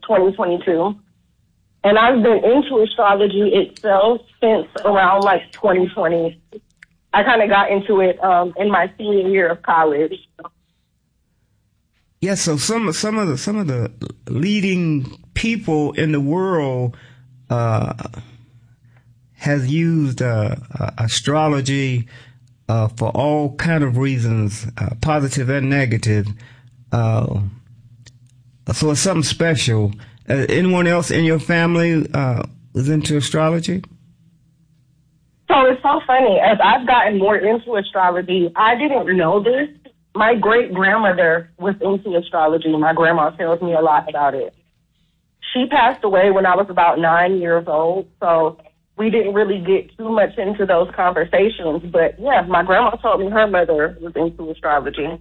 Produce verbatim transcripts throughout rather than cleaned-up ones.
twenty twenty-two. And I've been into astrology itself since around like twenty twenty. I kind of got into it um, in my senior year of college. Yeah, so some some of the some of the leading people in the world uh, has used uh, uh, astrology uh, for all kind of reasons, uh, positive and negative. Uh, so it's something special. Uh, anyone else in your family uh, is into astrology? So it's so funny. As I've gotten more into astrology, I didn't know this. My great-grandmother was into astrology. My grandma tells me a lot about it. She passed away when I was about nine years old, so we didn't really get too much into those conversations. But, yeah, my grandma told me her mother was into astrology.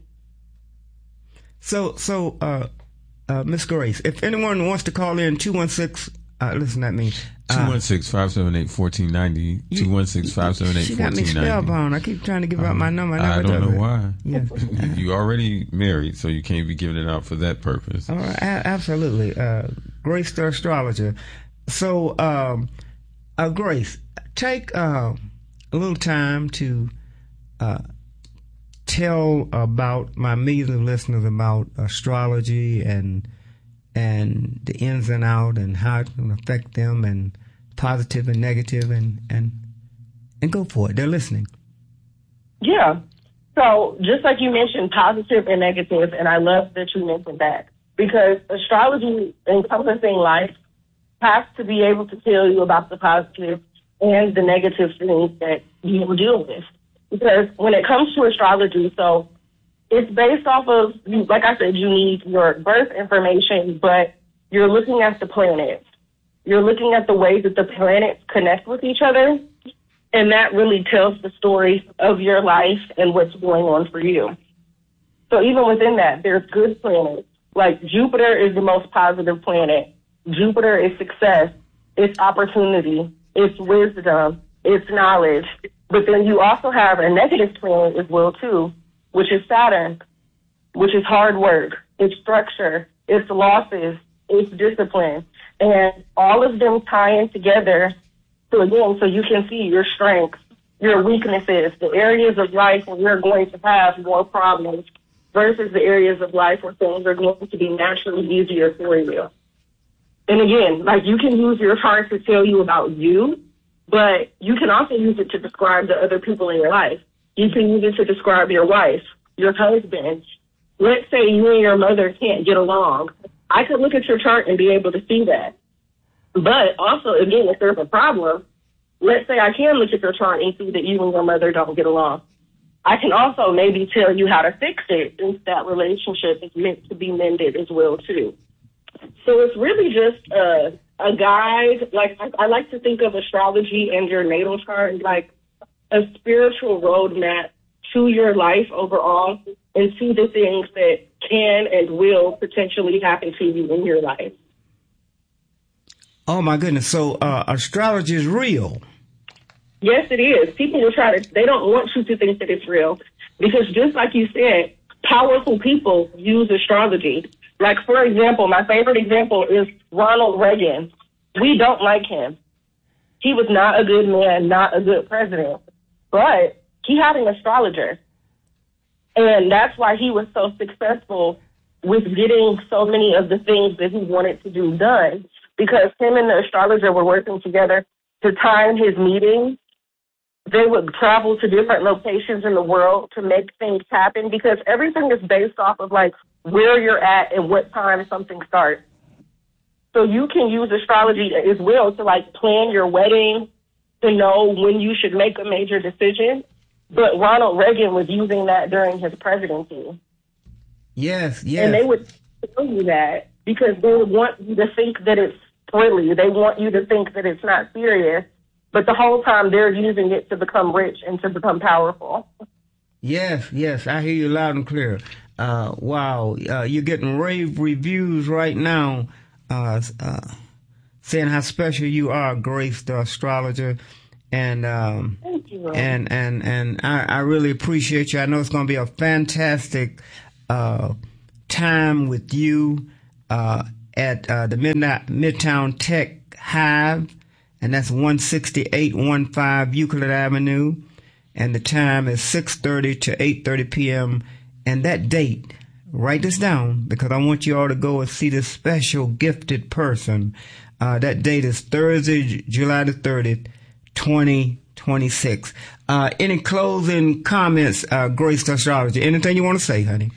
So, so, uh, uh, Miss Grace, if anyone wants to call in, two one six, uh, listen at me. two one six, five seven eight, one four nine zero. two one six, five seven eight, one four nine zero. She got me spellbound. I keep trying to give out my number. I, I never don't know it. why. Yes. You already married, so you can't be giving it out for that purpose. All right, a- absolutely. Uh, Grace the astrologer. So, um, uh, Grace, take uh, a little time to uh, tell about my millions of listeners about astrology and and the ins and out and how it can affect them and positive and negative and, and, and go for it. They're listening. Yeah. So just like you mentioned, positive and negative, and I love that you mentioned that because astrology encompassing life has to be able to tell you about the positive and the negative things that you will deal with. Because when it comes to astrology, so it's based off of, like I said, you need your birth information, but you're looking at the planets. You're looking at the way that the planets connect with each other, and that really tells the story of your life and what's going on for you. So even within that, there's good planets. Like Jupiter is the most positive planet. Jupiter is success, it's opportunity, it's wisdom, it's knowledge. But then you also have a negative planet as well, too, which is Saturn, which is hard work, it's structure, it's losses, it's discipline. And all of them tying together, so again, so you can see your strengths, your weaknesses, the areas of life where you're going to have more problems versus the areas of life where things are going to be naturally easier for you. And again, like you can use your chart to tell you about you, but you can also use it to describe the other people in your life. You can use it to describe your wife, your husband. Let's say you and your mother can't get along. I could look at your chart and be able to see that. But also, again, if there's a problem, let's say I can look at your chart and see that you and your mother don't get along. I can also maybe tell you how to fix it if that relationship is meant to be mended as well, too. So it's really just a, a guide. Like I, I like to think of astrology and your natal chart like a spiritual roadmap to your life overall and to the things that can and will potentially happen to you in your life. Oh, my goodness. So uh, astrology is real. Yes, it is. People will try to, they don't want you to think that it's real because just like you said, powerful people use astrology. Like, for example, my favorite example is Ronald Reagan. We don't like him. He was not a good man, not a good president, but he had an astrologer. And that's why he was so successful with getting so many of the things that he wanted to do done, because him and the astrologer were working together to time his meetings. They would travel to different locations in the world to make things happen because everything is based off of, like, where you're at and what time something starts. So you can use astrology as well to, like, plan your wedding, to know when you should make a major decision. But Ronald Reagan was using that during his presidency. Yes, yes. And they would tell you that because they would want you to think that it's frilly. They want you to think that it's not serious. But the whole time they're using it to become rich and to become powerful. Yes, yes. I hear you loud and clear. Uh, wow. Uh, you're getting rave reviews right now uh, uh, saying how special you are, Grace the astrologer. And um, Thank you. and and and I, I really appreciate you. I know it's going to be a fantastic uh, time with you uh, at uh, the Midnight, Midtown Tech Hive, and that's one sixty-eight fifteen Euclid Avenue, and the time is six thirty to eight thirty p.m., and that date, write this down, because I want you all to go and see this special gifted person. Uh, that date is Thursday, July the thirtieth, twenty twenty-six. Uh, any closing comments, uh, Grace the Astrologer? Anything you want to say, honey?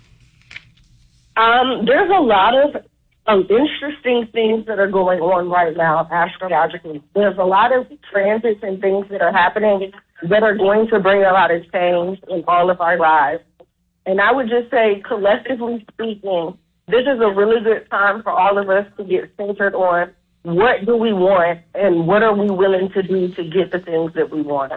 Um, there's a lot of um, interesting things that are going on right now astrologically. There's a lot of transits and things that are happening that are going to bring a lot of change in all of our lives. And I would just say, collectively speaking, this is a really good time for all of us to get centered on what do we want and what are we willing to do to get the things that we want.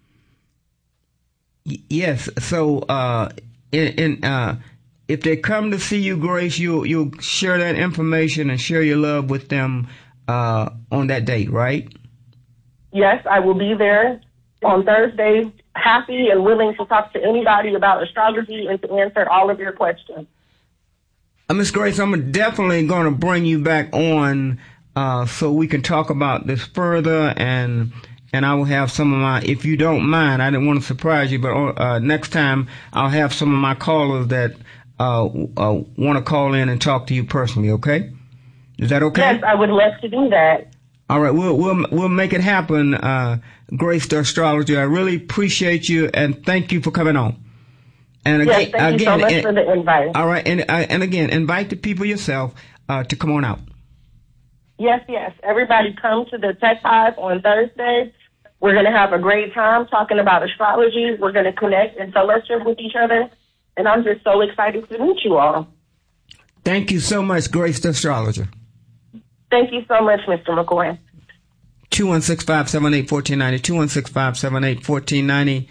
Yes. So, uh, in, in uh, if they come to see you, Grace, you you'll share that information and share your love with them uh, on that date, right? Yes, I will be there on Thursday, happy and willing to talk to anybody about astrology and to answer all of your questions. Uh, Miss Grace, I'm definitely going to bring you back on uh, so we can talk about this further, and and I will have some of my, if you don't mind, I didn't want to surprise you, but uh, next time I'll have some of my callers that uh, uh, want to call in and talk to you personally, okay? Is that okay? Yes, I would love to do that. All right, we'll we'll we'll make it happen, uh, Grace the Astrologer. I really appreciate you, and thank you for coming on. And again, yes, thank you again, so much and, for the invite. All right, and uh, and again, invite the people yourself uh, to come on out. Yes, yes. Everybody come to the Tech Hive on Thursday. We're going to have a great time talking about astrology. We're going to connect and fellowship with each other. And I'm just so excited to meet you all. Thank you so much, Grace the Astrologer. Thank you so much, Mister McCoy. two one six, five seven eight, one four nine zero, two one six, five seven eight, one four nine zero.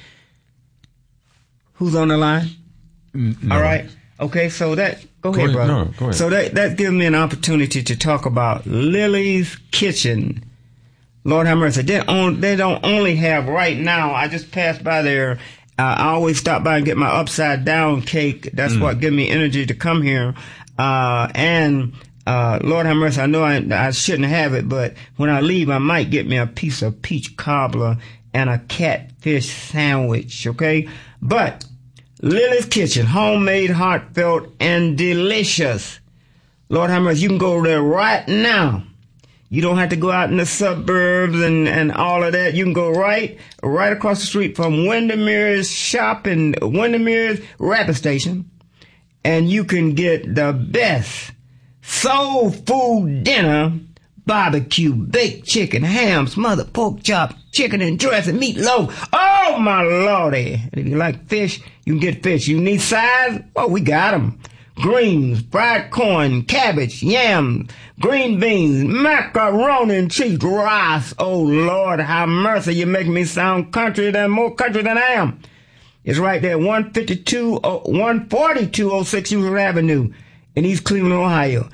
Who's on the line? No. All right. Okay, so that, go, go ahead, ahead, brother. No, go ahead. So that, that gives me an opportunity to talk about Lily's Kitchen. Lord have mercy. They don't, they don't only have right now, I just passed by there. Uh, I always stop by and get my upside down cake. That's mm. what gives me energy to come here. Uh, and, uh, Lord have mercy, I know I, I shouldn't have it, but when I leave, I might get me a piece of peach cobbler and a catfish sandwich, okay? But Lily's Kitchen, homemade, heartfelt, and delicious. Lord have mercy, you can go there right now. You don't have to go out in the suburbs and, and all of that. You can go right, right across the street from Windermere's shop and Windermere's Rapid Station, and you can get the best soul food dinner, barbecue, baked chicken, ham, smothered pork chop, chicken and dressing, meatloaf. Oh, my lordy. If you like fish, you can get fish. You need sides? Oh, we got them. Greens, fried corn, cabbage, yams, green beans, macaroni and cheese, rice. Oh, Lord, have mercy. You make me sound country than more country than I am. It's right there, one fifty-two, one forty-two oh six Euclid Avenue in East Cleveland, Ohio.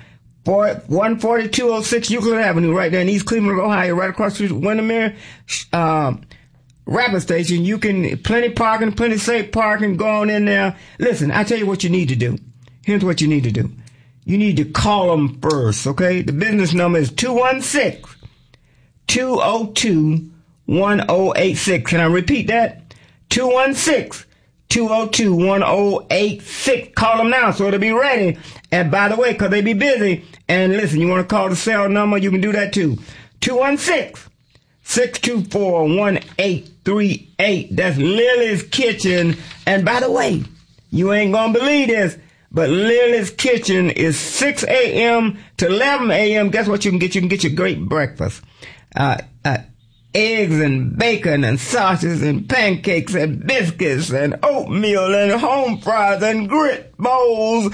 one forty-two oh six Euclid Avenue, right there in East Cleveland, Ohio, right across the street from Windermere uh, Rapid Station. You can, plenty parking, plenty safe parking, go on in there. Listen, I tell you what you need to do. Here's what you need to do. You need to call them first, okay? The business number is two one six, two oh two, one oh eight six. Can I repeat that? two one six, two oh two, one oh eight six. Call them now so it'll be ready. And by the way, because they be busy, and listen, you want to call the cell number, you can do that too. two one six, six two four, one eight three eight. That's Lily's Kitchen. And by the way, you ain't going to believe this, but Lily's Kitchen is six a.m. to eleven a.m. Guess what you can get? You can get your great breakfast. Uh, uh, eggs and bacon and sausages and pancakes and biscuits and oatmeal and home fries and grit bowls.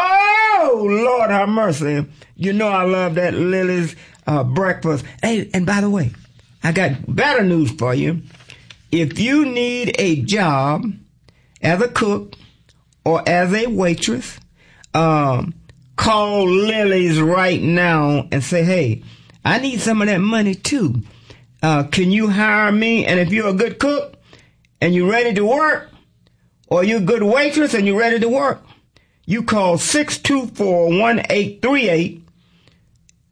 Oh, Lord have mercy. You know I love that Lily's uh, breakfast. Hey, and by the way, I got better news for you. If you need a job as a cook or as a waitress, um, call Lily's right now and say, hey, I need some of that money too. Uh, can you hire me? And if you're a good cook and you're ready to work, or you're a good waitress and you're ready to work, you call six two four, one eight three eight,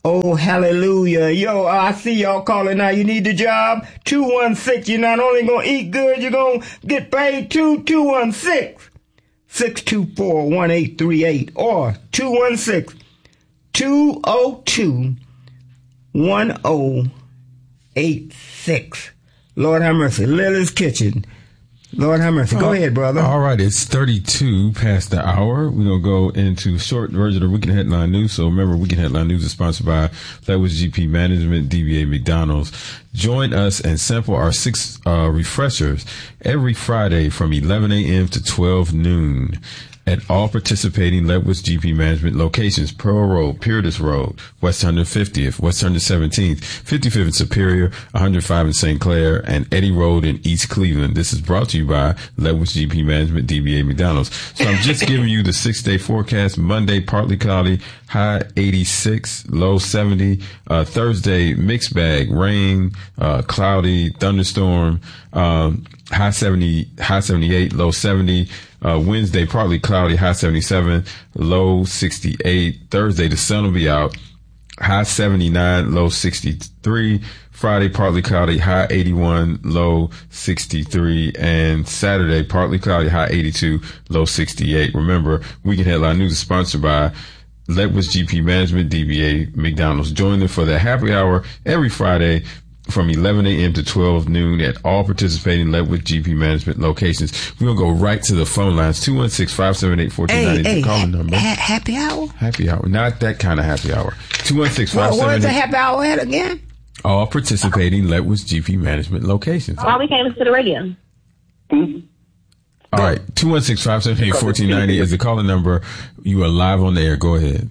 Oh, hallelujah. Yo, I see y'all calling now. You need the job? two one six. You're not only going to eat good, you're going to get paid too. two one six, six two four, one eight three eight or two one six, two oh two, one oh eight six. Lord have mercy. Lily's Kitchen. Lord have mercy. Go uh, ahead, brother. All right. It's thirty-two past the hour. We're going to go into short version of Weekend Headline News. So remember, Weekend Headline News is sponsored by Ledwidge G P Management, D B A McDonald's. Join us and sample our six uh, refreshers every Friday from eleven a.m. to twelve noon at all participating Ledwidge G P Management locations: Pearl Road, Purtis Road, West one hundred fiftieth, West one hundred seventeenth, fifty-fifth in Superior, one hundred five in Saint Clair, and Eddy Road in East Cleveland. This is brought to you by Ledwidge G P Management, D B A McDonald's. So I'm just giving you the six-day forecast. Monday, partly cloudy, high eighty-six, low seventy. Uh, Thursday, mixed bag, rain, uh, cloudy, thunderstorm, um, high seventy, high seventy-eight, low seventy. Uh, Wednesday, partly cloudy, high seventy-seven, low sixty-eight. Thursday, the sun will be out, high seventy-nine, low sixty-three. Friday, partly cloudy, high eighty-one, low sixty-three. And Saturday, partly cloudy, high eighty-two, low sixty-eight. Remember, Weekend Headline News is sponsored by Ledwidge G P Management, D B A McDonald's. Join them for their happy hour every Friday from eleven a.m. to twelve noon at all participating Ledwidge G P Management locations. We're going to go right to the phone lines. two one six, five seven eight, one four two nine is the calling number. Ha- happy hour? Happy hour. Not that kind of happy hour. two one six, five seven eight. Well, where's the happy hour at again? All participating Ledwidge G P Management locations. Why we came to the radio? Mm-hmm. All right. two one six, five seven eight, one four two nine is the calling number. You are live on the air. Go ahead.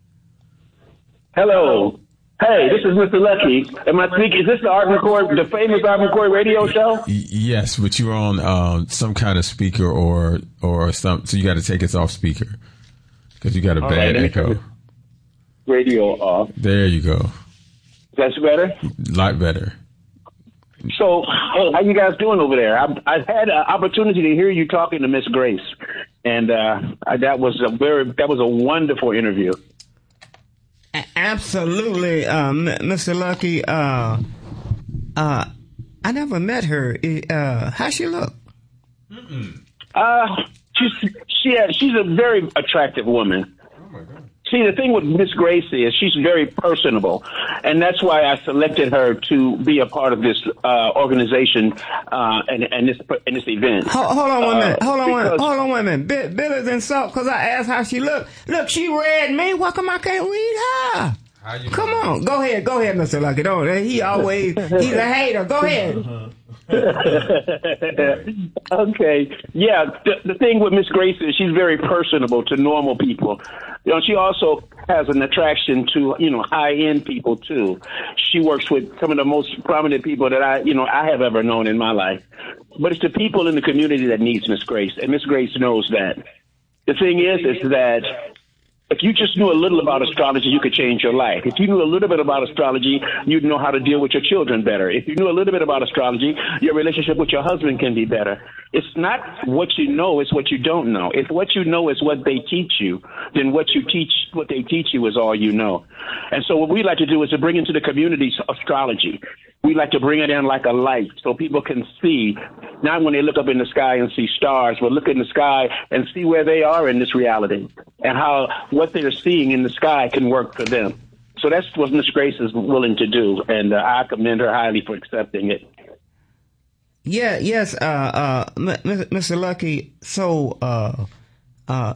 Hello. Hey, this is Mister Lucky. Am I speaking? Is this the Art McCoy, the famous Art McCoy radio show? Y- yes, but you're on um, some kind of speaker or or some, so you got to take us off speaker because you got a All bad right, echo. Radio off. There you go. That's better. A lot better. So, hey, how you guys doing over there? I've, I've had an opportunity to hear you talking to Miss Grace, and uh, that was a very that was a wonderful interview. Absolutely, uh, Mister Lucky. Uh, uh, I never met her. Uh, how she look? Mm-mm. Uh, she's she had, she's a very attractive woman. Oh my God. See, the thing with Miss Grace is she's very personable, and that's why I selected her to be a part of this uh, organization uh, and, and this and this event. Hold, hold on one minute. Hold on one minute. Hold on one minute. Bill, Billy's insult because I asked how she looked. Look, she read me. Why come I can't read her? Come on. Go ahead. Go ahead, Mister Lucky. Don't. He always, he's a hater. Go ahead. Uh-huh. Okay. Yeah. The, the thing with Miss Grace is she's very personable to normal people. You know, she also has an attraction to, you know, high-end people, too. She works with some of the most prominent people that I, you know, I have ever known in my life. But it's the people in the community that needs Miss Grace, and Miss Grace knows that. The thing is, is that if you just knew a little about astrology, you could change your life. If you knew a little bit about astrology, you'd know how to deal with your children better. If you knew a little bit about astrology, your relationship with your husband can be better. It's not what you know, it's what you don't know. If what you know is what they teach you, then what you teach, what they teach you is all you know. And so what we like to do is to bring into the community astrology. We like to bring it in like a light so people can see, not when they look up in the sky and see stars, but look in the sky and see where they are in this reality and how what they're seeing in the sky can work for them. So that's what Miss Grace is willing to do, and uh, I commend her highly for accepting it. Yeah, yes, uh, uh, Mister Lucky. So, uh, uh,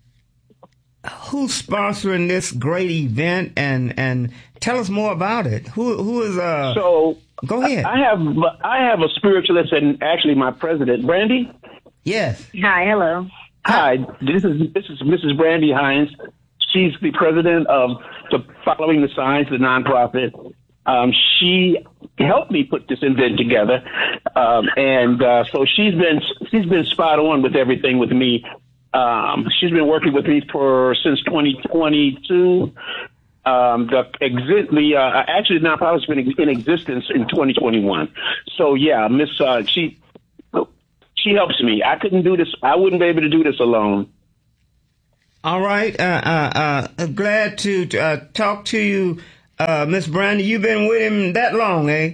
who's sponsoring this great event, and and tell us more about it. Who who is uh? So go ahead. I have I have a spiritualist and actually my president, Brandy. Yes. Hi. Hello. Hi. This is this is Missus Brandy Hines. She's the president of the Following the Signs, the nonprofit. Um, she helped me put this event together, um, and uh, so she's been she's been spot on with everything with me. Um, she's been working with me for since twenty twenty-two. Um, the exist the uh, actually the nonprofit's been in existence in twenty twenty-one. So yeah, Miss uh, she she helps me. I couldn't do this. I wouldn't be able to do this alone. All right. Uh, uh, uh, glad to uh, talk to you, uh, Miss Brandy, you've been with him that long, eh?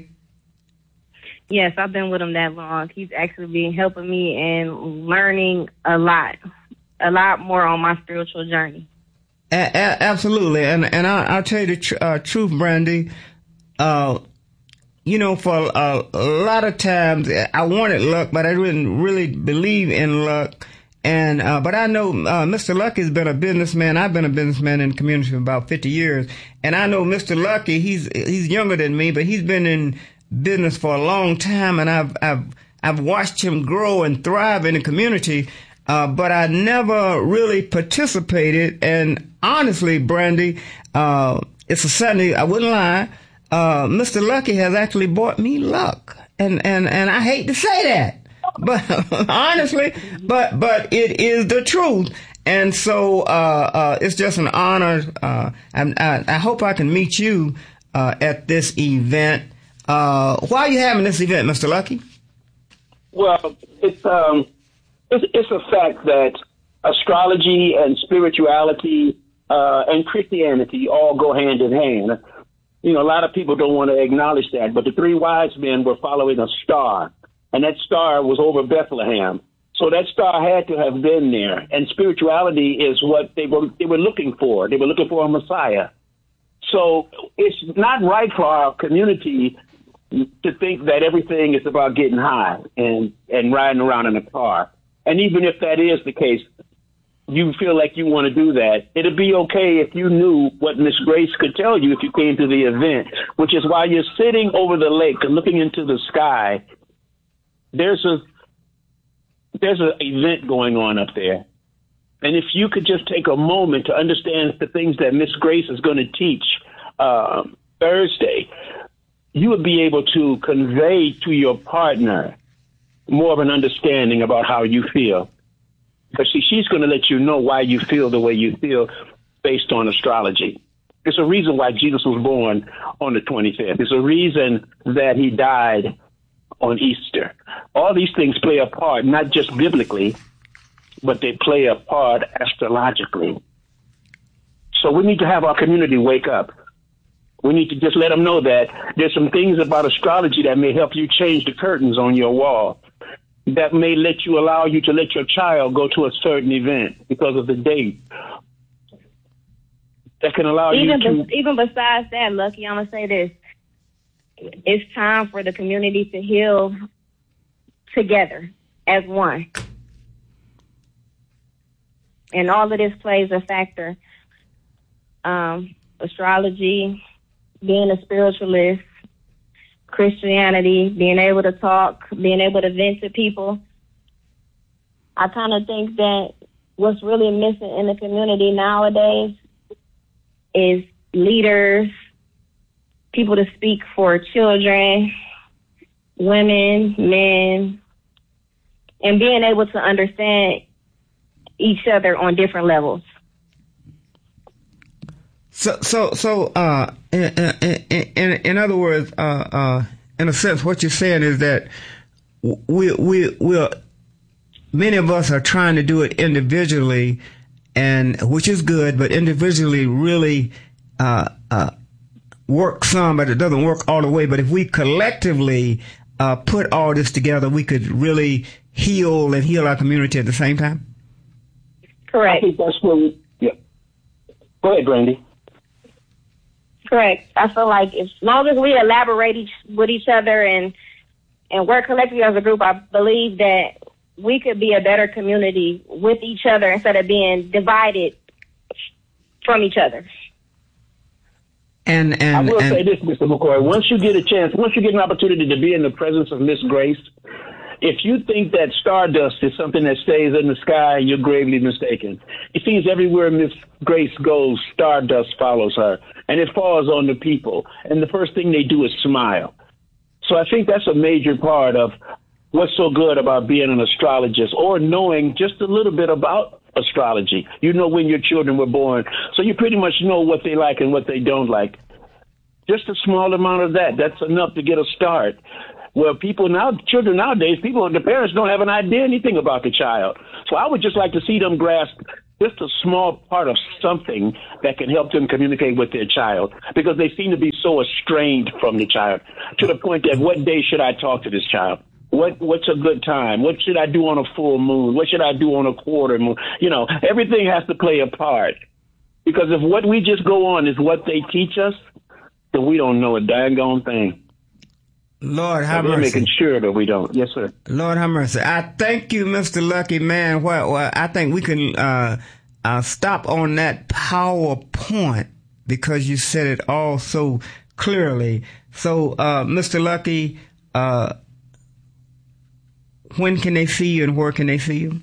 Yes, I've been with him that long. He's actually been helping me and learning a lot, a lot more on my spiritual journey. A- a- absolutely, and and I, I'll tell you the tr- uh, truth, Brandy. Uh, you know, for a, a lot of times I wanted luck, but I didn't really believe in luck. And uh, but I know uh, Mister Lucky has been a businessman. I've been a businessman in the community for about fifty years, and I know Mister Lucky. He's he's younger than me, but he's been in business for a long time, and I've I've I've watched him grow and thrive in the community. Uh, but I never really participated. And honestly, Brandy, uh, it's a Sunday. I wouldn't lie. Uh, Mister Lucky has actually bought me luck, and and and I hate to say that. But honestly, but but it is the truth, and so uh, uh, it's just an honor. Uh, I, I, I hope I can meet you uh, at this event. Uh, why are you having this event, Mister Lucky? Well, it's um, it's, it's a fact that astrology and spirituality uh, and Christianity all go hand in hand. You know, a lot of people don't want to acknowledge that, but the three wise men were following a star. And that star was over Bethlehem. So that star had to have been there. And spirituality is what they were they were looking for. They were looking for a Messiah. So it's not right for our community to think that everything is about getting high and, and riding around in a car. And even if that is the case, you feel like you want to do that, it'd be okay if you knew what Miss Grace could tell you if you came to the event, which is while you're sitting over the lake and looking into the sky, There's a there's an event going on up there. And if you could just take a moment to understand the things that Miss Grace is going to teach uh, Thursday, you would be able to convey to your partner more of an understanding about how you feel. Because she, she's going to let you know why you feel the way you feel based on astrology. There's a reason why Jesus was born on the twenty-fifth. There's a reason that he died on Easter. All these things play a part, not just biblically, but they play a part astrologically. So we need to have our community wake up. We need to just let them know that there's some things about astrology that may help you change the curtains on your wall, that may let you allow you to let your child go to a certain event because of the date. That can allow even you to... Be, even besides that, Lucky, I'm going to say this. It's time for the community to heal together as one. And all of this plays a factor. Um, astrology, being a spiritualist, Christianity, being able to talk, being able to vent to people. I kind of think that what's really missing in the community nowadays is leaders, people to speak for children, women, men, and being able to understand each other on different levels. So, so, so, uh, in, in, in, in other words, uh, uh, in a sense, what you're saying is that we, we, we're, many of us are trying to do it individually, and which is good, but individually really, uh, uh, work some, but it doesn't work all the way. But if we collectively uh, put all this together, we could really heal and heal our community at the same time. Correct. I think that's what we, yeah. Go ahead, Brandy. Correct. I feel like as long as we elaborate each, with each other and and work collectively as a group, I believe that we could be a better community with each other instead of being divided from each other. And, and I will and, say this, Mister McCoy. Once you get a chance, once you get an opportunity to be in the presence of Miss Grace, if you think that stardust is something that stays in the sky, you're gravely mistaken. It seems everywhere Miss Grace goes, stardust follows her, and it falls on the people. And the first thing they do is smile. So I think that's a major part of what's so good about being an astrologist or knowing just a little bit about astrology. You know when your children were born, so you pretty much know what they like and what they don't like. Just a small amount of that, that's enough to get a start. Well, people now, children nowadays, people, the parents don't have an idea anything about the child. So I would just like to see them grasp just a small part of something that can help them communicate with their child, because they seem to be so estranged from the child to the point that what day should I talk to this child? What What's a good time? What should I do on a full moon? What should I do on a quarter moon? You know, everything has to play a part, because if what we just go on is what they teach us, then we don't know a daggone thing. Lord have so mercy. Making sure that we don't. Yes, sir. Lord have mercy. I thank you, Mister Lucky, man. Well, well I think we can uh, uh, stop on that PowerPoint because you said it all so clearly. So, uh, Mister Lucky, uh, when can they see you and where can they see you?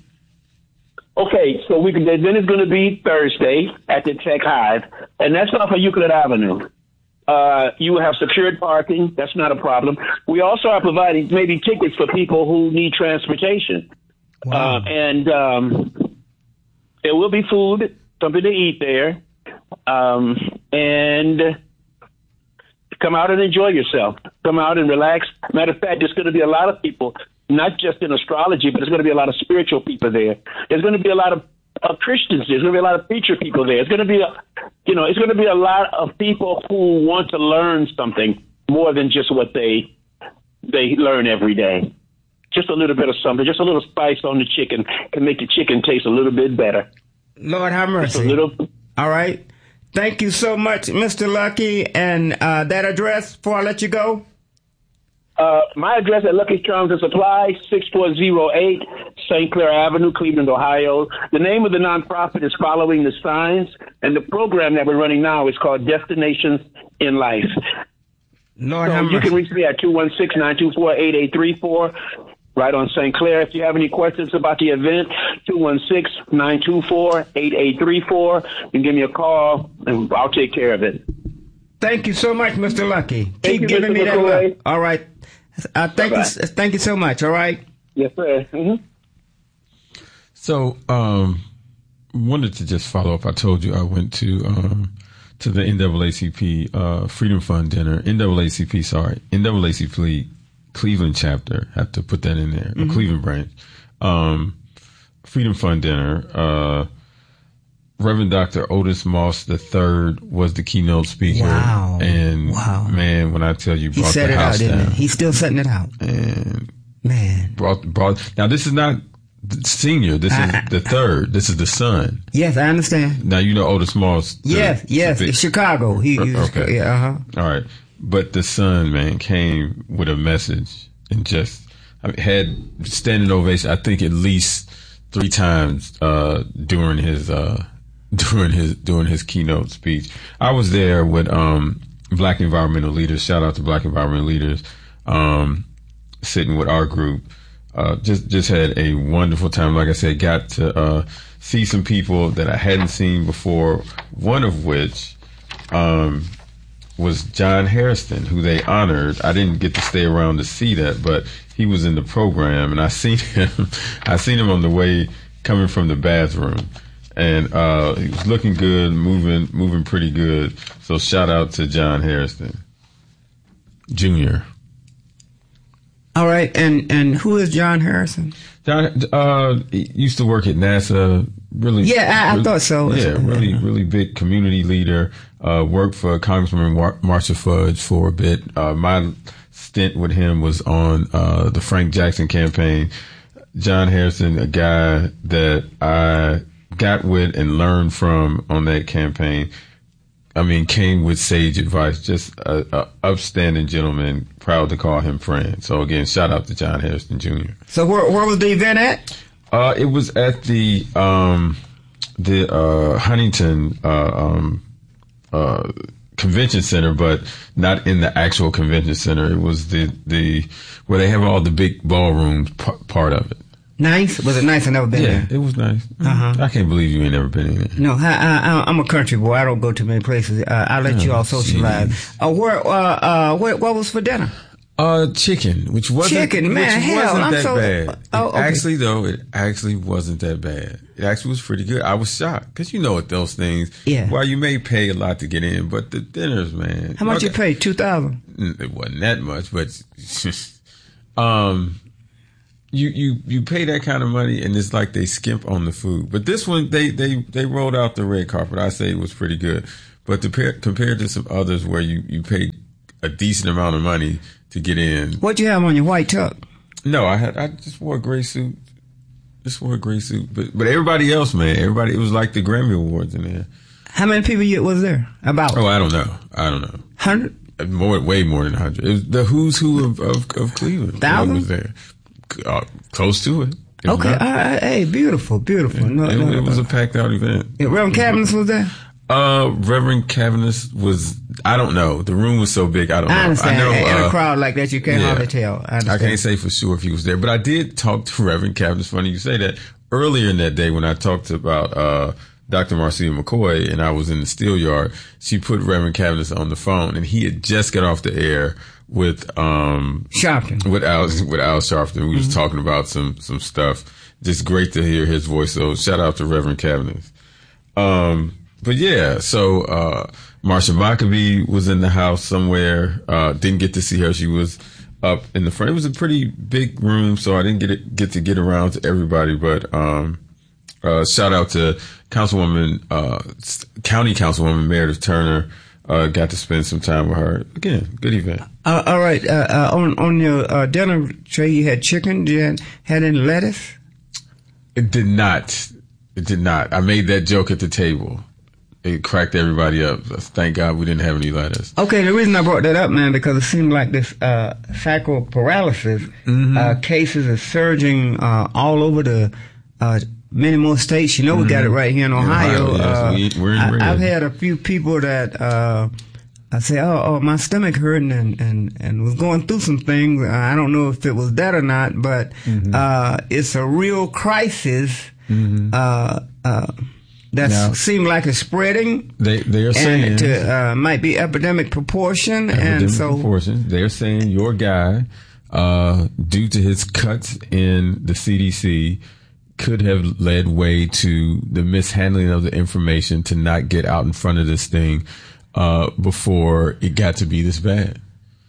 Okay, so we can. Then it's going to be Thursday at the Tech Hive, and that's off of Euclid Avenue. Uh, you will have secured parking. That's not a problem. We also are providing maybe tickets for people who need transportation. Wow. Uh, and um, there will be food, something to eat there. Um, and come out and enjoy yourself. Come out and relax. Matter of fact, there's going to be a lot of people, not just in astrology, but there's going to be a lot of spiritual people there. There's going to be a lot of Of Christians, there's going to be a lot of preacher people there. It's going to be, a, you know, it's going to be a lot of people who want to learn something more than just what they they learn every day. Just a little bit of something, just a little spice on the chicken can make the chicken taste a little bit better. Lord have mercy. Just a little. All right. Thank you so much, Mister Lucky. And uh, that address before I let you go? Uh, my address at Lucky Charms and Supply, six four zero eight Saint Clair Avenue, Cleveland, Ohio. The name of the nonprofit is Following the Signs, and the program that we're running now is called Destinations in Life. Lord so you can reach me at two one six, nine two four, eight eight three four, right on Saint Clair. If you have any questions about the event, two one six, nine two four, eight eight three four. You can give me a call, and I'll take care of it. Thank you so much, Mister Lucky. Thank Keep you, giving Mister me that McCoy. love. All right. Uh, thank Bye-bye. you. Thank you so much. All right. Yes, sir. Mm-hmm. So, um, wanted to just follow up. I told you I went to um, to the N double A C P uh, Freedom Fund dinner. N double A C P, sorry, N double A C P Cleveland chapter. Have to put that in there. Mm-hmm. The Cleveland branch. Um, Freedom Fund dinner. Uh, Reverend Doctor Otis Moss the third was the keynote speaker. Wow. And wow. man, when I tell you, he brought set the it house out, didn't down. he? He's still setting it out. And man, brought brought. Now this is not the senior. This I, is the third. This is the son. Yes, I understand. Now you know Otis Moss. The, yes, yes, the big, Chicago. He, he okay. Yeah, uh huh. All right, but the son, man, came with a message and just I mean, had standing ovation. I think at least three times uh, during his. Uh, During his during his keynote speech, I was there with um, Black environmental leaders. Shout out to Black environmental leaders, um, sitting with our group. Uh, just just had a wonderful time. Like I said, got to uh, see some people that I hadn't seen before. One of which um, was John Hairston, who they honored. I didn't get to stay around to see that, but he was in the program, and I seen him. I seen him on the way coming from the bathroom. And uh, he was looking good, moving moving pretty good. So shout out to John Hairston Junior All right, and and who is John Harrison? John uh, he used to work at NASA. Really, yeah, I, I really, thought so. Yeah, really, really big community leader. Uh, worked for Congressman Mar- Marcia Fudge for a bit. Uh, my stint with him was on uh, the Frank Jackson campaign. John Harrison, a guy that I got with and learned from on that campaign. I mean, came with sage advice, just a, a upstanding gentleman, proud to call him friend. So again, shout out to John Hairston Junior So where where was the event at? Uh, it was at the, um, the, uh, Huntington, uh, um, uh, convention center, but not in the actual convention center. It was the, the, where they have all the big ballrooms p- part of it. Nice? Was it nice? I've never been yeah, there. Yeah, it was nice. Uh-huh. I can't believe you ain't never been in there. No, I, I, I'm a country boy. I don't go to many places. Uh, I let oh, you all socialize. Uh, where, uh, uh, what, what was for dinner? Uh, chicken, which wasn't, chicken, man, which hell, wasn't I'm that so, bad. Oh, okay. Actually, though, it actually wasn't that bad. It actually was pretty good. I was shocked because you know what those things. Yeah. Well, you may pay a lot to get in, but the dinners, man. How much okay. you pay? Two thousand. It wasn't that much, but um, you, you, you pay that kind of money and it's like they skimp on the food. But this one, they, they, they rolled out the red carpet. I say it was pretty good. But to, compared to some others where you, you paid a decent amount of money to get in. What you have on your white tuck? No, I had, I just wore a gray suit. Just wore a gray suit. But, but everybody else, man, everybody, it was like the Grammy Awards in there. How many people you, was there? About? Oh, I don't know. I don't know. Hundred? More, way more than a hundred. It was the who's who of, of, of Cleveland. Thousand? Was there. Uh, close to it. it okay. Uh, hey, beautiful, beautiful. It, no, it, no, it was no. a packed out event. Yeah, Reverend Cavaniss was there? Uh, Reverend Cavaniss was, I don't know. The room was so big, I don't know. I understand. I know, in uh, a crowd like that, you can't yeah, hardly tell. I, I can't say for sure if he was there, but I did talk to Reverend Cavaniss. Funny you say that. Earlier in that day when I talked about, uh, Doctor Marcia McCoy and I was in the steel yard, she put Reverend Cavaniss on the phone and he had just got off the air with, um, Sharpton. With Al, with Al Sharpton. We mm-hmm. was talking about some, some stuff. Just great to hear his voice. So shout out to Reverend Cavaniss. Um, but yeah, so, uh, Marsha Maccabee was in the house somewhere. Uh, didn't get to see her. She was up in the front. It was a pretty big room, so I didn't get it, get to get around to everybody, but, um, uh, shout out to Councilwoman, uh, County Councilwoman Meredith Turner. Uh, got to spend some time with her. Again, good event. Uh, all right. Uh, uh, on, on your, uh, dinner tray, you had chicken. Did you had, had any lettuce? It did not. It did not. I made that joke at the table. It cracked everybody up. Thank God we didn't have any lettuce. Okay, the reason I brought that up, man, because it seemed like this uh, sacral paralysis mm-hmm. uh, cases are surging uh, all over the uh, many more states. You know, mm-hmm. we got it right here in Ohio. In Ohio yes. uh, we, we're in I, I've had a few people that uh, I say, oh, oh, my stomach hurting and, and, and was going through some things. I don't know if it was that or not, but mm-hmm. uh, it's a real crisis. Mm-hmm. Uh, uh, That now, seems like it's spreading. They they are saying and to, uh, might be epidemic proportion, epidemic and so proportion. They're saying your guy, uh, due to his cuts in the C D C, could have led way to the mishandling of the information to not get out in front of this thing uh, before it got to be this bad.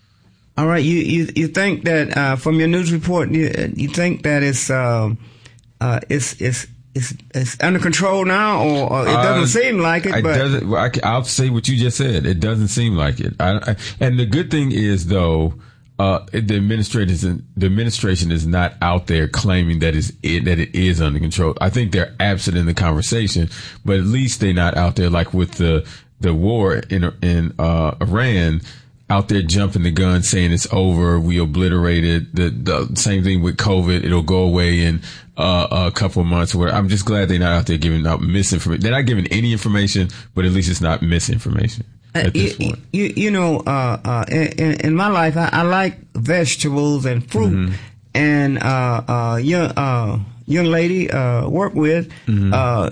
All right, you you you think that uh, from your news report, you, you think that it's uh, uh, it's it's. It's, it's under control now, or, or it doesn't uh, seem like it. it but doesn't, well, I, I'll say what you just said. It doesn't seem like it. I, I, and the good thing is, though, uh, the administration the administration is not out there claiming that it's it, that it is under control. I think they're absent in the conversation, but at least they're not out there like with the the war in in uh, Iran. Out there jumping the gun, saying it's over, we obliterated. The, the same thing with COVID; it'll go away in uh, a couple of months. Where I'm just glad they're not out there giving out misinformation. They're not giving any information, but at least it's not misinformation at uh, this you, point. You, you know, uh, uh, in, in my life, I, I like vegetables and fruit. Mm-hmm. And uh, uh, young uh, young lady uh, work with. Mm-hmm. Uh,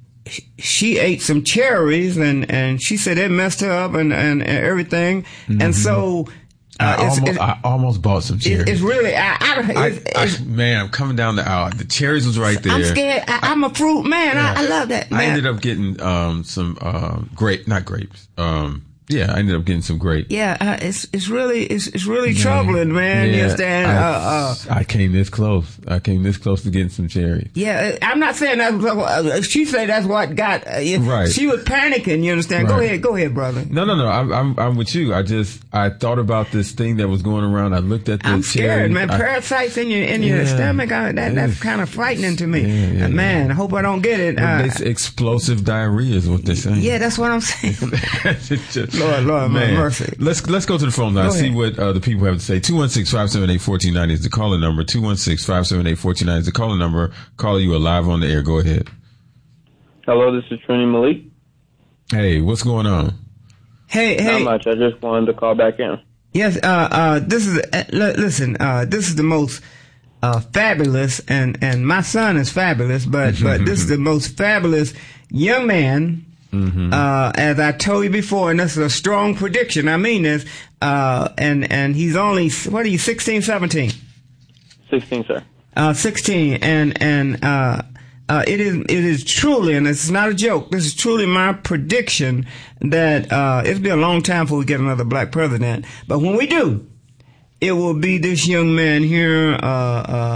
she ate some cherries and, and she said it messed her up and, and, and everything. Mm-hmm. And so, uh, I, it's, almost, it's, I almost bought some cherries. It's really, I, I, it's, I, it's, I, man, I'm coming down the aisle. The cherries was right there. I'm scared. I, I'm a fruit man. Yeah. I, I love that, man. I ended up getting, um, some, um, grape, not grapes, um, yeah, I ended up getting some grape. Yeah, uh, it's it's really it's it's really man. troubling, man. Yeah, you understand? I, uh, uh, I came this close. I came this close to getting some cherries. Yeah, I'm not saying that's what, uh, she said that's what got. Uh, right. She was panicking. You understand? Right. Go ahead, go ahead, brother. No, no, no. I'm I'm I'm with you. I just I thought about this thing that was going around. I looked at the I'm cherries. scared, man. I, Parasites in your in your yeah, stomach. I, that that's kind of frightening to me. Yeah, yeah, uh, man, yeah. I hope I don't get it. Uh, it's explosive diarrhea is what they're saying. Yeah, that's what I'm saying. just, Lord, Lord, man. Mercy. Let's let's go to the phone line. See what uh, the people have to say. Two one six five seven eight fourteen ninety is the caller number. Two one six five seven eight fourteen ninety is the caller number. Caller, you are live on the air. Go ahead. Hello, this is Trini Malik. Hey, what's going on? Hey, hey. Not much. I just wanted to call back in. Yes. Uh, uh, this is uh, listen. Uh, this is the most uh fabulous, and and my son is fabulous, but but this is the most fabulous young man. Mm-hmm. Uh, as I told you before, and this is a strong prediction. I mean this. Uh, and, and he's only, what are you, sixteen, seventeen? sixteen, sir. Uh, sixteen. And, and, uh, uh, it is, it is truly, and it's not a joke, this is truly my prediction that, uh, it'll be a long time before we get another black president. But when we do, it will be this young man here, uh, uh,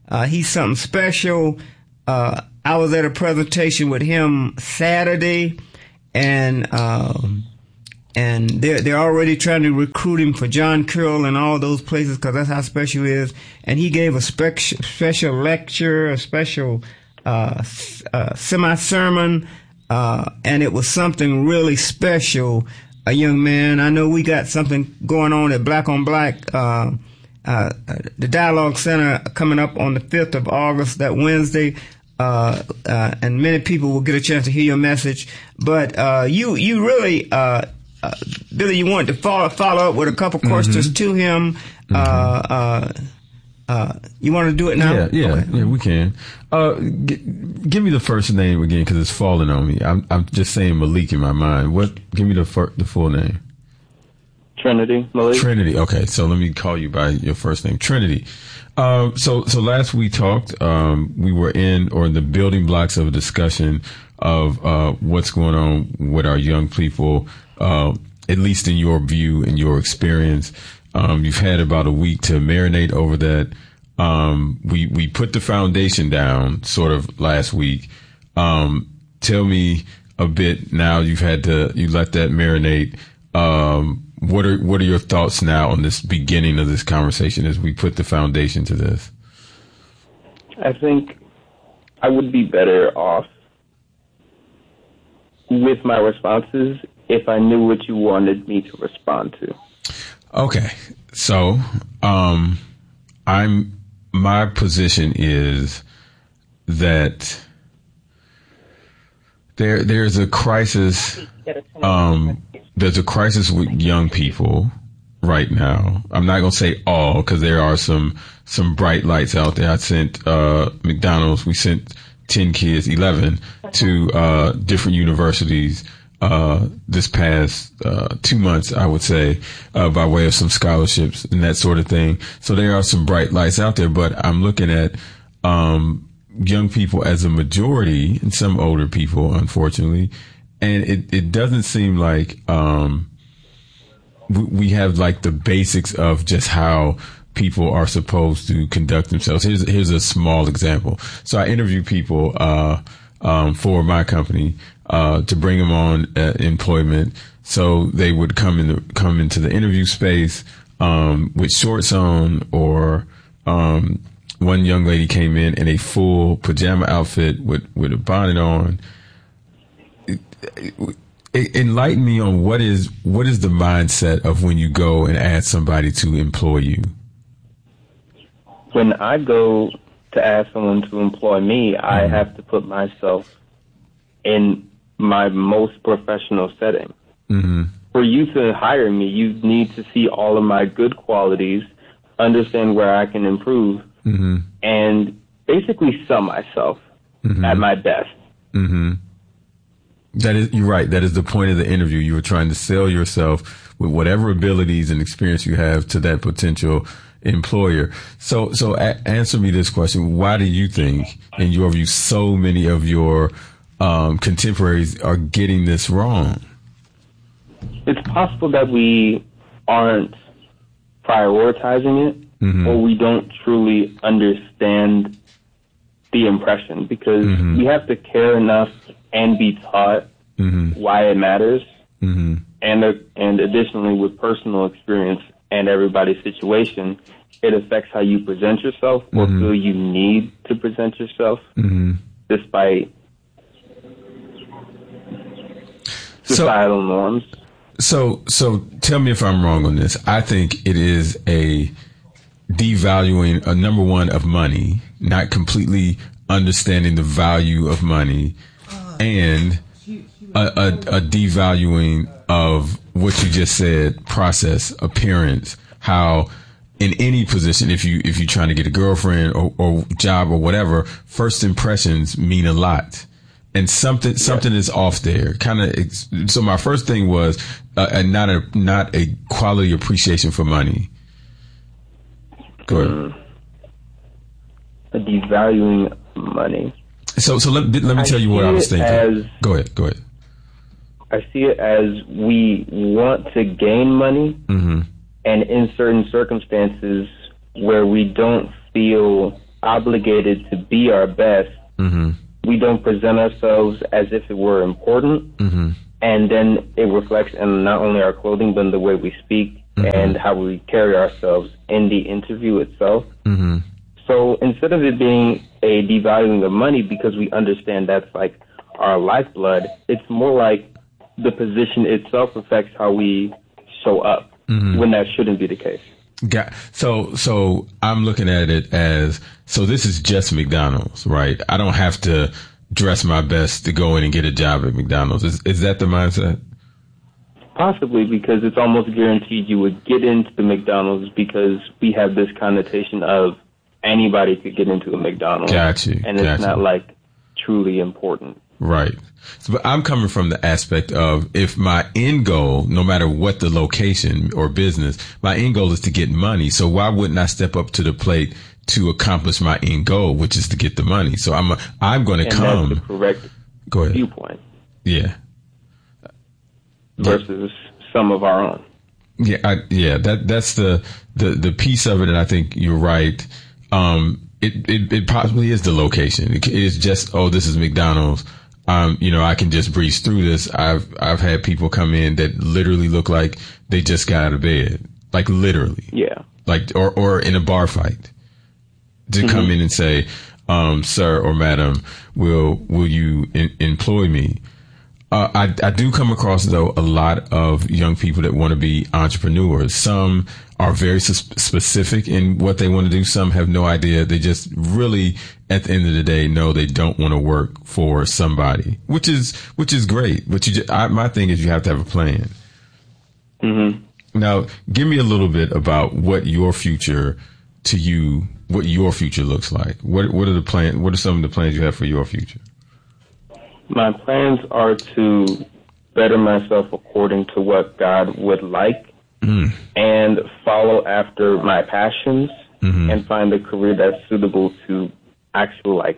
Uh, he's something special. Uh, I was at a presentation with him Saturday, and um, and they're they're already trying to recruit him for John Carroll and all those places because that's how special he is. And he gave a spec- special lecture, a special uh, uh, semi sermon, uh, and it was something really special. A young man. I know we got something going on at Black on Black. Uh, Uh, the Dialogue Center coming up on the fifth of August, that Wednesday, uh, uh, and many people will get a chance to hear your message. But uh, you, you really, uh, uh, Billy, you wanted to follow, follow up with a couple questions mm-hmm. to him. Mm-hmm. Uh, uh, uh, you want to do it now? Yeah, yeah, okay. yeah, we can. Uh, g- give me the first name again because it's falling on me. I'm, I'm just saying Malik in my mind. What? Give me the fir- the full name. Trinity Malik. Trinity. Okay, so let me call you by your first name, Trinity. Um, so, so last we talked, um, we were in or in the building blocks of a discussion of uh, what's going on with our young people, uh, at least in your view and your experience. Um, you've had about a week to marinate over that. Um, we we put the foundation down sort of last week. Um, tell me a bit now. You've had to you let that marinate. Um, What are what are your thoughts now on this beginning of this conversation as we put the foundation to this? I think I would be better off with my responses if I knew what you wanted me to respond to. Okay, so um, I'm my position is that there there's a crisis. Um, There's a crisis with young people right now. I'm not going to say all because there are some, some bright lights out there. I sent, uh, McDonald's, we sent ten kids, eleven to, uh, different universities, uh, this past, uh, two months, I would say, uh, by way of some scholarships and that sort of thing. So there are some bright lights out there, but I'm looking at, um, young people as a majority and some older people, unfortunately. And it, it doesn't seem like um, we, we have like the basics of just how people are supposed to conduct themselves. Here's here's a small example. So I interview people uh, um, for my company uh, to bring them on uh, employment. So they would come in the, come into the interview space um, with shorts on, or um, one young lady came in in a full pajama outfit with with a bonnet on. Enlighten me on what is what is the mindset of when you go and ask somebody to employ you? When I go to ask someone to employ me, mm-hmm. I have to put myself in my most professional setting. Mm-hmm. For you to hire me, you need to see all of my good qualities, understand where I can improve, mm-hmm. and basically sell myself mm-hmm. at my best. Mm-hmm. That is, you're right. That is the point of the interview. You were trying to sell yourself with whatever abilities and experience you have to that potential employer. So, so a- answer me this question. Why do you think, in your view, so many of your um, contemporaries are getting this wrong? It's possible that we aren't prioritizing it, mm-hmm. or we don't truly understand the impression, because mm-hmm. we have to care enough and be taught mm-hmm. why it matters. Mm-hmm. And, uh, and additionally, with personal experience and everybody's situation, it affects how you present yourself or mm-hmm. feel you need to present yourself, mm-hmm. despite societal so, norms. So, so tell me if I'm wrong on this. I think it is a devaluing, a number one, of money, not completely understanding the value of money, and a, a, a devaluing of what you just said, process, appearance, how in any position, if you, if you're trying to get a girlfriend or, or job or whatever, first impressions mean a lot. And something, something is off there. Kind of. So my first thing was, uh, a, not a, not a quality appreciation for money. Go ahead. Mm. A devaluing money. So, so let, let me I tell you what I was thinking. As, go ahead, go ahead. I see it as we want to gain money, mm-hmm. and in certain circumstances where we don't feel obligated to be our best, mm-hmm. we don't present ourselves as if it were important. Mm-hmm. And then it reflects in not only our clothing, but in the way we speak mm-hmm. and how we carry ourselves in the interview itself. Mm-hmm. So instead of it being a devaluing of money because we understand that's like our lifeblood, it's more like the position itself affects how we show up mm-hmm. when that shouldn't be the case. Got, so, so I'm looking at it as, so this is just McDonald's, right? I don't have to dress my best to go in and get a job at McDonald's. Is, is that the mindset? Possibly, because it's almost guaranteed you would get into the McDonald's because we have this connotation of anybody could get into a McDonald's. Got you. And it's got not you. like truly important. Right. So, but I'm coming from the aspect of if my end goal, no matter what the location or business, my end goal is to get money. So why wouldn't I step up to the plate to accomplish my end goal, which is to get the money? So I'm a, I'm going to come. That's the correct Go ahead. viewpoint. Yeah. Versus some of our own. Yeah. I, yeah. That that's the, the the piece of it, and I think you're right. Um, it it, it possibly is the location. It is just oh, this is McDonald's. Um, you know, I can just breeze through this. I've, I've had people come in that literally look like they just got out of bed. Like literally. Yeah. Like, or, or in a bar fight to mm-hmm. come in and say, um, sir or madam, will, will you in, employ me? Uh, I, I do come across though a lot of young people that want to be entrepreneurs. Some are very specific in what they want to do. Some have no idea. They just really, at the end of the day, know they don't want to work for somebody, which is which is great. But you, just, I, my thing is, you have to have a plan. Mm-hmm. Now, give me a little bit about what your future to you, what your future looks like. What what are the plan? What are some of the plans you have for your future? My plans are to better myself according to what God would like. Mm. And follow after my passions mm-hmm. and find a career that's suitable to actual, like,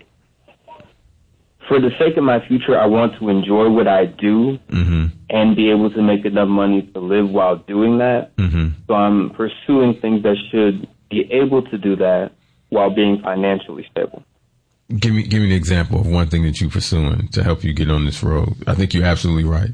for the sake of my future, I want to enjoy what I do mm-hmm. and be able to make enough money to live while doing that. Mm-hmm. So I'm pursuing things that should be able to do that while being financially stable. Give me, give me an example of one thing that you're pursuing to help you get on this road. I think you're absolutely right.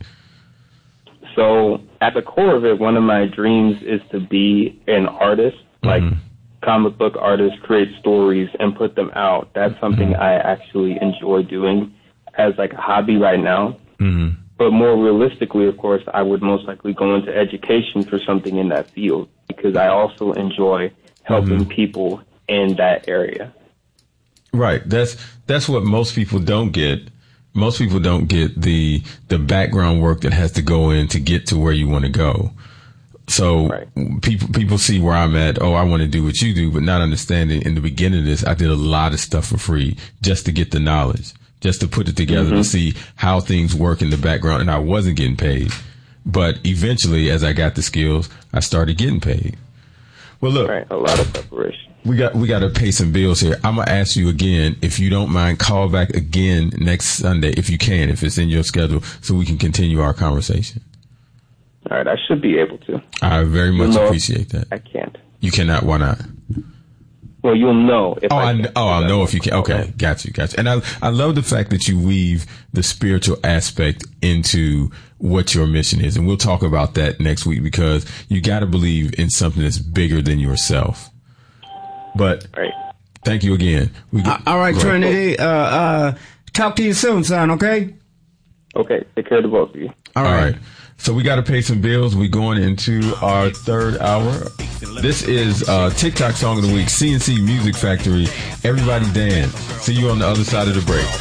So at the core of it, one of my dreams is to be an artist, like mm-hmm. comic book artist, create stories and put them out. That's something mm-hmm. I actually enjoy doing as like a hobby right now. Mm-hmm. But more realistically, of course, I would most likely go into education for something in that field because I also enjoy helping mm-hmm. people in that area. Right. That's that's what most people don't get. Most people don't get the the background work that has to go in to get to where you want to go. So right. people people see where I'm at. Oh, I want to do what you do, but not understanding in the beginning of this, I did a lot of stuff for free just to get the knowledge, just to put it together mm-hmm. to see how things work in the background. And I wasn't getting paid. But eventually, as I got the skills, I started getting paid. Well, look, right. a lot of preparation. We got we got to pay some bills here. I'm gonna ask you again, if you don't mind, call back again next Sunday if you can, if it's in your schedule, so we can continue our conversation. All right, I should be able to. I very much know appreciate that. I can't. You cannot. Why not? Well, you'll know if oh, I. I oh, I'll know if you can. Okay, got you, got you. And I I love the fact that you weave the spiritual aspect into what your mission is, and we'll talk about that next week because you got to believe in something that's bigger than yourself. But right. thank you again. We get, uh, all right, Trinity. Uh, uh, talk to you soon, son. Okay. Okay. Take care of the both of you. All, all right. right. So we got to pay some bills. We're going into our third hour. This is uh, TikTok Song of the Week, C N C Music Factory. Everybody dance. See you on the other side of the break.